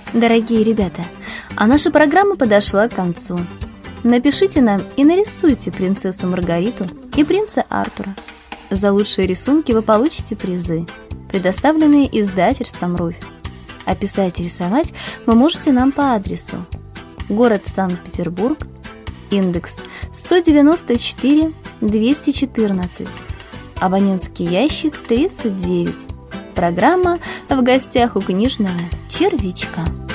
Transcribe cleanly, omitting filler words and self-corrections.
Дорогие ребята, а наша программа подошла к концу. Напишите нам и нарисуйте принцессу Маргариту и принца Артура. За лучшие рисунки вы получите призы, предоставленные издательством «Руфь». А писать и рисовать вы можете нам по адресу: город Санкт-Петербург, индекс 194 214, абонентский ящик 39. Программа «В гостях у книжного червячка».